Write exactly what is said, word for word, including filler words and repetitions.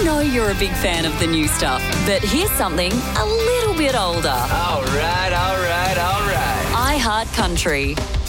We know you're a big fan of the new stuff, but here's something a little bit older. All right, all right, all right. iHeart Country.